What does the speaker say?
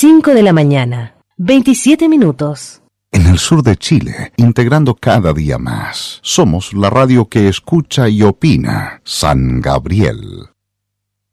5 de la mañana, 27 minutos. En el sur de Chile, integrando cada día más. Somos la radio que escucha y opina. San Gabriel.